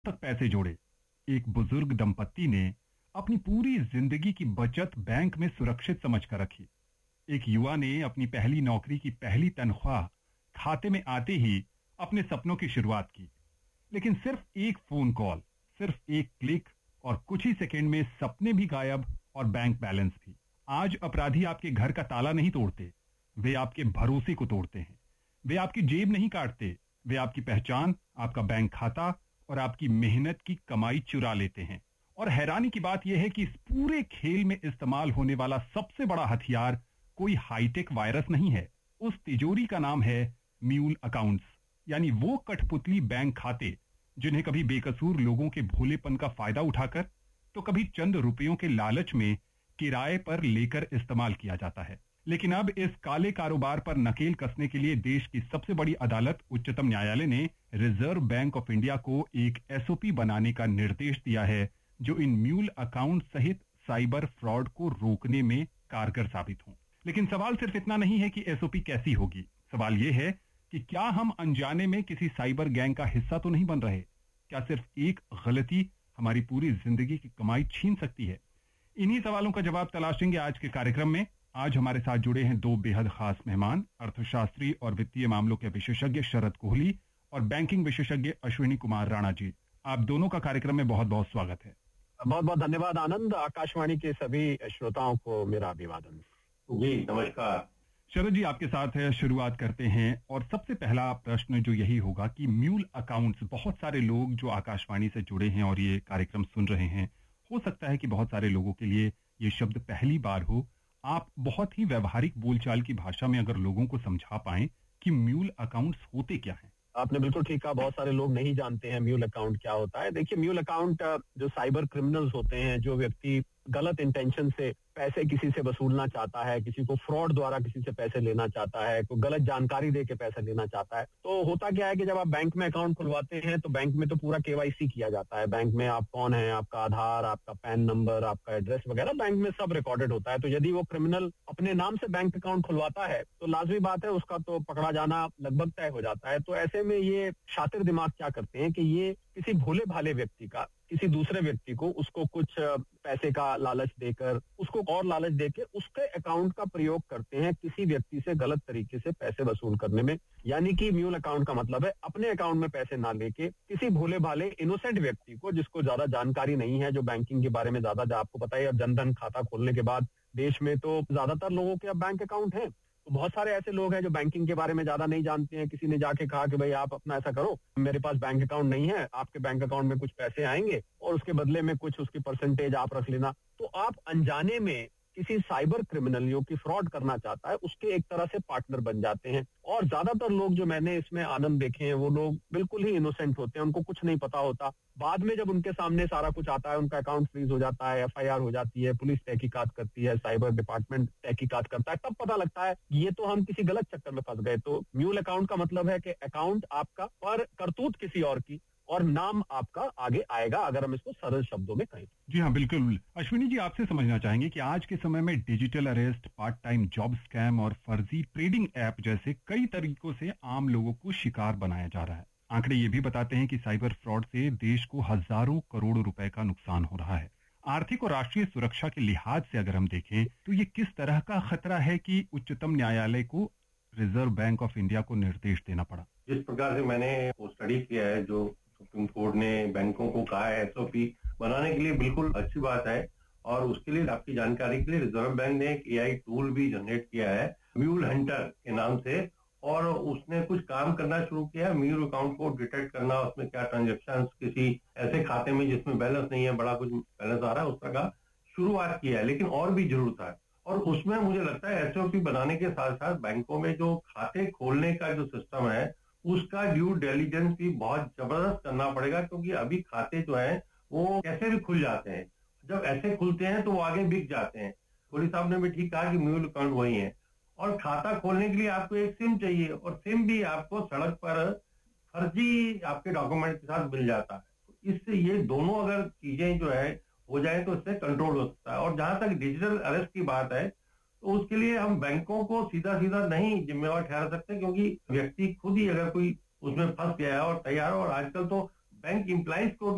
तक पैसे जोड़े। एक बुजुर्ग दंपत्ति ने अपनी पूरी जिंदगी की बचत बैंक में सुरक्षित समझकर रखी। एक युवा ने अपनी पहली नौकरी की पहली तनख्वाह खाते में आते ही अपने सपनों की शुरुआत की। लेकिन सिर्फ एक फोन कॉल, सिर्फ एक क्लिक और कुछ ही सेकंड में सपने भी गायब और बैंक बैलेंस भी। आज अपराधी आपके घर का ताला नहीं तोड़ते, वे आपके भरोसे को तोड़ते हैं। वे आपकी जेब नहीं काटते, वे आपकी पहचान, आपका बैंक खाता और आपकी मेहनत की कमाई चुरा लेते हैं। और हैरानी की बात यह है कि इस पूरे खेल में इस्तेमाल होने वाला सबसे बड़ा हथियार कोई हाईटेक वायरस नहीं है। उस तिजोरी का नाम है म्यूल अकाउंट्स, यानी वो कठपुतली बैंक खाते जिन्हें कभी बेकसूर लोगों के भोलेपन का फायदा उठाकर तो कभी चंद रुपयों के लालच में किराए पर लेकर इस्तेमाल किया जाता है। लेकिन अब इस काले कारोबार पर नकेल कसने के लिए देश की सबसे बड़ी अदालत उच्चतम न्यायालय ने रिजर्व बैंक ऑफ इंडिया को एक एसओपी बनाने का निर्देश दिया है जो इन म्यूल अकाउंट सहित साइबर फ्रॉड को रोकने में कारगर साबित हो। लेकिन सवाल सिर्फ इतना नहीं है कि एसओपी कैसी होगी, सवाल यह है कि क्या हम अनजाने में किसी साइबर गैंग का हिस्सा तो नहीं बन रहे? क्या सिर्फ एक गलती हमारी पूरी जिंदगी की कमाई छीन सकती है? इन्हीं सवालों का जवाब तलाशेंगे आज के कार्यक्रम में। आज हमारे साथ जुड़े हैं दो बेहद खास मेहमान, अर्थशास्त्री और वित्तीय मामलों के विशेषज्ञ शरद कोहली और बैंकिंग विशेषज्ञ अश्विनी कुमार राणा जी। आप दोनों का कार्यक्रम में बहुत बहुत स्वागत है। बहुत बहुत धन्यवाद आनंद। आकाशवाणी के सभी श्रोताओं को मेरा अभिवादन। जी नमस्कार। शरद जी, आपके साथ शुरुआत करते हैं और सबसे पहला प्रश्न जो यही होगा कि म्यूल अकाउंट्स, बहुत सारे लोग जो आकाशवाणी से जुड़े हैं और ये कार्यक्रम सुन रहे हैं, हो सकता है कि बहुत सारे लोगों के लिए ये शब्द पहली बार हो। आप बहुत ही व्यवहारिक बोलचाल की भाषा में अगर लोगों को समझा पाएं कि म्यूल अकाउंट्स होते क्या हैं। आपने बिल्कुल ठीक कहा, बहुत सारे लोग नहीं जानते हैं म्यूल अकाउंट क्या होता है। देखिए, म्यूल अकाउंट जो साइबर क्रिमिनल्स होते हैं, जो व्यक्ति गलत इंटेंशन से पैसे किसी से वसूलना चाहता है, किसी को फ्रॉड द्वारा किसी से पैसे लेना चाहता है, कोई गलत जानकारी दे के पैसे लेना चाहता है, तो होता क्या है कि जब आप बैंक में अकाउंट खुलवाते हैं तो बैंक में तो पूरा केवाईसी किया जाता है। बैंक में आप कौन है, आपका आधार, आपका पैन नंबर, आपका एड्रेस वगैरह बैंक में सब रिकॉर्डेड होता है। तो यदि वो क्रिमिनल अपने नाम से बैंक अकाउंट खुलवाता है तो लाजमी बात है उसका तो पकड़ा जाना लगभग तय हो जाता है। तो ऐसे में ये शातिर दिमाग क्या करते हैं कि ये किसी भोले भाले व्यक्ति का, किसी दूसरे व्यक्ति को, उसको कुछ पैसे का लालच देकर, उसको और लालच देकर उसके अकाउंट का प्रयोग करते हैं किसी व्यक्ति से गलत तरीके से पैसे वसूल करने में। यानी कि म्यूल अकाउंट का मतलब है अपने अकाउंट में पैसे ना लेके किसी भोले भाले इनोसेंट व्यक्ति को, जिसको ज्यादा जानकारी नहीं है, जो बैंकिंग के बारे में ज्यादा, आपको पता है अब जनधन खाता खोलने के बाद देश में तो ज्यादातर लोगों के अब बैंक अकाउंट है। तो बहुत सारे ऐसे लोग हैं जो बैंकिंग के बारे में ज्यादा नहीं जानते हैं। किसी ने जाके कहा कि भाई आप अपना ऐसा करो, मेरे पास बैंक अकाउंट नहीं है, आपके बैंक अकाउंट में कुछ पैसे आएंगे और उसके बदले में कुछ उसकी परसेंटेज आप रख लेना। तो आप अनजाने में किसी साइबर क्रिमिनल जो कि फ्रॉड करना चाहता है उसके एक तरह से पार्टनर बन जाते हैं। और ज्यादातर लोग जो मैंने इसमें आनंद देखे हैं वो लोग बिल्कुल ही इनोसेंट होते हैं, उनको कुछ नहीं पता होता। बाद में जब उनके सामने सारा कुछ आता है, उनका अकाउंट फ्रीज हो जाता है, एफआईआर हो जाती है, पुलिस तहकीकात करती है, साइबर डिपार्टमेंट तहकीकात करता है, तब पता लगता है ये तो हम किसी गलत चक्कर में फंस गए। तो म्यूल अकाउंट का मतलब है कि अकाउंट आपका पर करतूत किसी और की और नाम आपका आगे आएगा, अगर हम इसको सरल शब्दों में कहें। जी हाँ, बिल्कुल। अश्विनी जी, आपसे समझना चाहेंगे कि आज के समय में digital arrest, part time job scam और फर्जी ट्रेडिंग ऐप जैसे कई तरीकों से आम लोगों को शिकार बनाया जा रहा है। आंकड़े ये भी बताते हैं कि साइबर फ्रॉड से देश को हजारों करोड़ रुपए का नुकसान हो रहा है। आर्थिक और राष्ट्रीय सुरक्षा के लिहाज से अगर हम देखें तो ये किस तरह का खतरा है कि उच्चतम न्यायालय को रिजर्व बैंक ऑफ इंडिया को निर्देश देना पड़ा? जिस प्रकार से मैंने वो स्टडी किया है, जो सुप्रीम कोर्ट ने बैंकों को कहा है एसओपी बनाने के लिए, बिल्कुल अच्छी बात है। और उसके लिए आपकी जानकारी के लिए रिजर्व बैंक ने एक एआई टूल भी जनरेट किया है म्यूल हंटर के नाम से, और उसने कुछ काम करना शुरू किया, म्यूल अकाउंट को डिटेक्ट करना, उसमें क्या ट्रांजेक्शन किसी ऐसे खाते में जिसमें बैलेंस नहीं है, बड़ा कुछ बैलेंस आ रहा है, उस तरह का शुरुआत किया है। लेकिन और भी जरूरत है, और उसमें मुझे लगता है एसओपी बनाने के साथ साथ बैंकों में जो खाते खोलने का जो सिस्टम है उसका ड्यू डिलिजेंस भी बहुत जबरदस्त करना पड़ेगा। क्योंकि अभी खाते जो है वो कैसे भी खुल जाते हैं, जब ऐसे खुलते हैं तो वो आगे बिक जाते हैं। कोहली साहब ने भी ठीक कहा कि म्यूल अकाउंट वही है, और खाता खोलने के लिए आपको एक सिम चाहिए, और सिम भी आपको सड़क पर फर्जी आपके डॉक्यूमेंट के साथ मिल जाता है। तो इससे ये दोनों अगर चीजें जो है हो जाए तो इससे कंट्रोल हो सकता है। और जहां तक डिजिटल अरेस्ट की बात है तो उसके लिए हम बैंकों को सीधा सीधा नहीं जिम्मेवार ठहरा सकते, क्योंकि व्यक्ति खुद ही अगर कोई उसमें फंस गया है और तैयार हो, और आजकल तो बैंक एम्प्लॉइज को